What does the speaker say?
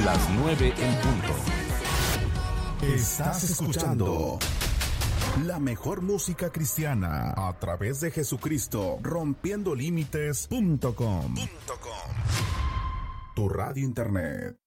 Las 9 en punto. Estás escuchando la mejor música cristiana a través de Jesucristo, rompiendolímites.com. Tu radio internet.